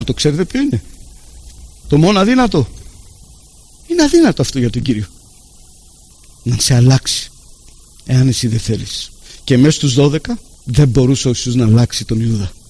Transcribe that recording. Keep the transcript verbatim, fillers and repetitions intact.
Το ξέρετε ποιο είναι? Το μόνο αδύνατο. Είναι αδύνατο αυτό για τον Κύριο. Να σε αλλάξει, εάν εσύ δεν θέλεις. Και μέσα στους δώδεκα δεν μπορούσε ο Ιησούς να αλλάξει τον Ιούδα.